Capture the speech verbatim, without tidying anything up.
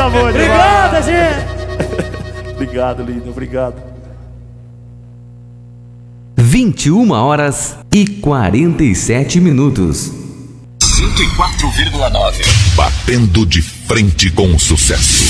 coisa boa. Obrigado, gente. Obrigado, lindo. Obrigado. vinte e uma horas e quarenta e sete minutos. cento e quatro vírgula nove. Batendo de frente com o sucesso.